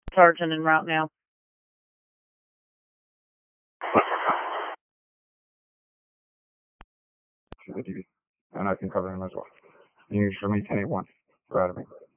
Sergeant en route now. To the TV. And I can cover him as well. You show me 1081. Go ahead of me.